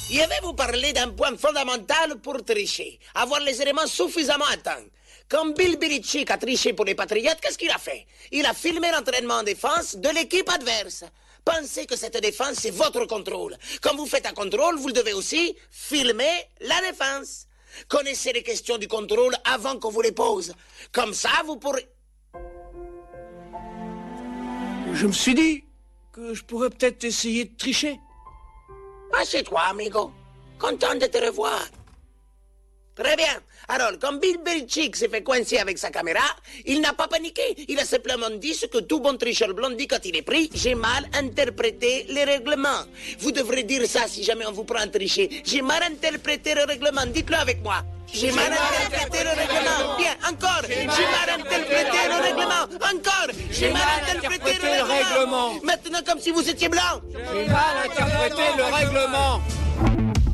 Je vais vous parler d'un point fondamental pour tricher. Avoir les éléments suffisamment atteints. Quand Bill Belichick a triché pour les Patriots, qu'est-ce qu'il a fait? Il a filmé l'entraînement en défense de l'équipe adverse. Pensez que cette défense, c'est votre contrôle. Quand vous faites un contrôle, vous devez aussi filmer la défense. Connaissez les questions du contrôle avant qu'on vous les pose. Comme ça, vous pourrez... Je me suis dit que je pourrais peut-être essayer de tricher. Assieds-toi, amigo. Content de te revoir. Très bien. Alors, quand Bill Belichick s'est fait coincer avec sa caméra, il n'a pas paniqué. Il a simplement dit ce que tout bon tricheur blond dit quand il est pris. J'ai mal interprété les règlements. Vous devrez dire ça si jamais on vous prend à tricher. J'ai mal interprété le règlement. Dites-le avec moi. J'ai mal interprété le règlement. Bien, encore. J'ai mal interprété le règlement. Encore. J'ai mal interprété le règlement. Maintenant, comme si vous étiez blanc. J'ai mal interprété le règlement.